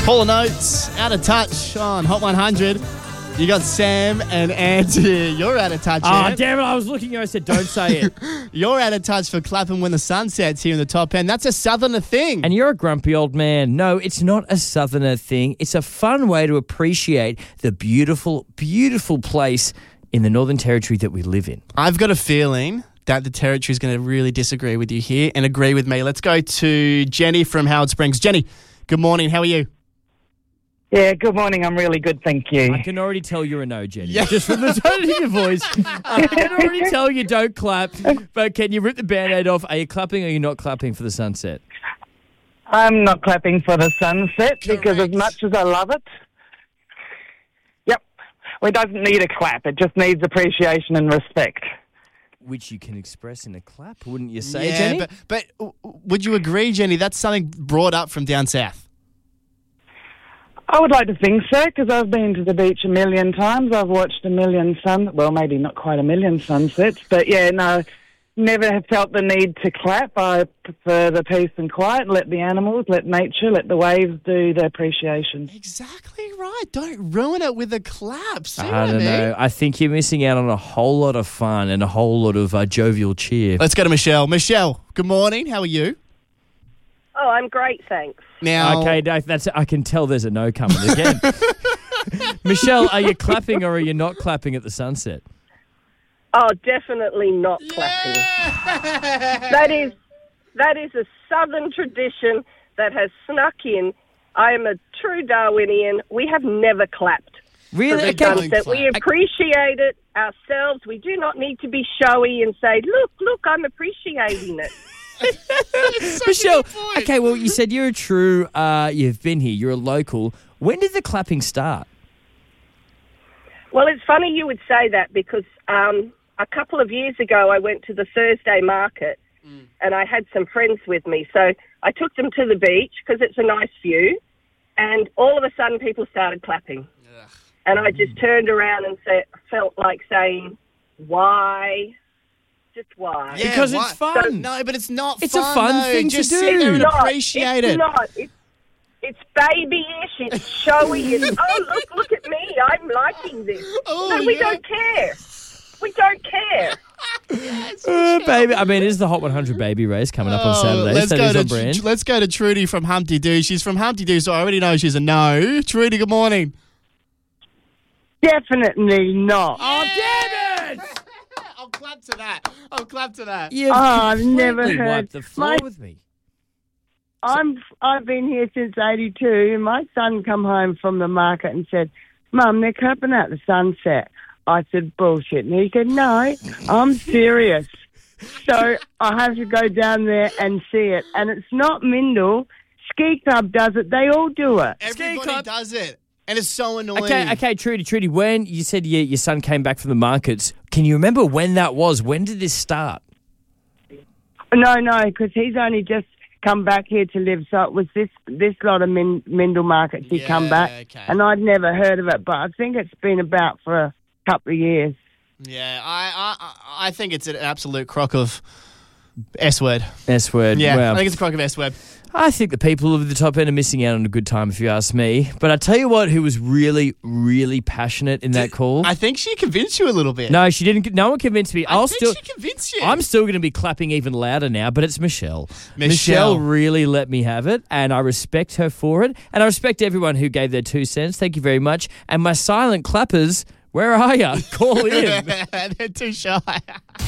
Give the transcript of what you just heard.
Paul Notes, Out of Touch on Hot 100. You got Sam and Andy. You're out of touch, Oh, Ant. damn it. I was looking here. I said, don't say it. You're out of touch for clapping when the sun sets here in the top end. That's a southerner thing. And you're a grumpy old man. No, it's not a southerner thing. It's a fun way to appreciate the beautiful, beautiful place in the Northern Territory that we live in. I've got a feeling that the Territory is going to really disagree with you here and agree with me. Let's go to Jenny from Howard Springs. Jenny, good morning. How are you? Yeah, good morning. I'm really good, thank you. I can already tell you're a no, Jenny. Yeah. Just from the tone of your voice. I can already tell you don't clap. But can you rip the Band-Aid off? Are you clapping or are you not clapping for the sunset? I'm not clapping for the sunset because as much as I love it, well, it doesn't need a clap. It just needs appreciation and respect. Which you can express in a clap, wouldn't you say, Jenny? But would you agree, Jenny, that's something brought up from down south? I would like to think so because I've been to the beach a million times. I've watched a million maybe not quite a million sunsets, but yeah, no, never have felt the need to clap. I prefer the peace and quiet, let the animals, let nature, let the waves do the appreciation. Exactly right. Don't ruin it with a clap. See I what I don't mean? know. I think you're missing out on a whole lot of fun and a whole lot of jovial cheer. Let's go to Michelle. Michelle, good morning. How are you? Oh, I'm great, thanks. Now, Okay, that's. I can tell there's a no coming again. Michelle, are you clapping or are you not clapping at the sunset? Oh, definitely not clapping. That is a southern tradition that has snuck in. I am a true Darwinian. We have never clapped Really? for the Okay. sunset. We appreciate it ourselves. We do not need to be showy and say, look, I'm appreciating it. Michelle, okay, well, you said you're a true, you've been here, you're a local. When did the clapping start? Well, it's funny you would say that because a couple of years ago I went to the Thursday market and I had some friends with me. So I took them to the beach because it's a nice view and all of a sudden people started clapping. Ugh. And I just turned around and felt like saying, why? Just why? Yeah, Because why? it's fun. No, but it's not It's fun. a fun though. thing to Just do. sit there and It's not. appreciate It's it. not. It's babyish. It's showy. It's, look at me. I'm liking this. Oh, no, we yeah. don't care. We don't care. Baby, I mean, it is the Hot 100 baby race coming up on Saturday. Let's So go it is to on brand. let's go to Trudy from Humpty Doo. She's from Humpty Doo, so I already know she's a no. Trudy, good morning. Definitely not. Oh, damn it! I'll clap to that. I'll clap to that. You've I've never completely heard. wiped the floor with me. I've been here since '82, and my son come home from the market and said, "Mum, they're clapping at the sunset." I said, "Bullshit," and he said, "No, I'm serious." So I have to go down there and see it, and it's not Mindle. Ski Club does it. They all do it. Everybody club. does it. And it's so annoying. Okay, Trudy, when you said your son came back from the markets, can you remember when that was? When did this start? No, because he's only just come back here to live, so it was this lot of Mindle markets he come back, okay. and I'd never heard of it, but I think it's been about for a couple of years. Yeah, I think it's an absolute crock of S-word. S-word. Yeah, Wow. I think it's a crock of S-word. I think the people of the top end are missing out on a good time, if you ask me. But I tell you what, who was really, really passionate in that call. I think she convinced you a little bit. No, she didn't. No one convinced me. I think she convinced you. I'm still going to be clapping even louder now, but it's Michelle. Michelle really let me have it, and I respect her for it. And I respect everyone who gave their 2 cents. Thank you very much. And my silent clappers, where are you? Call in. They're too shy.